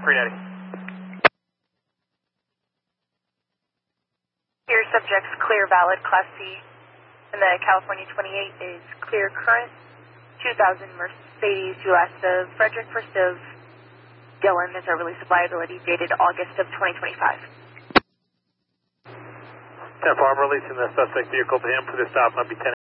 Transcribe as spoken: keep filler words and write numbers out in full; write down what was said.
three ninety. Your subject's clear valid Class C, and the California twenty-eight is clear current, two thousand Mercedes U S of Frederick first of Dillon is our release of liability dated August of twenty twenty-five. ten four, I'm releasing the suspect vehicle to him for the stop on B ten.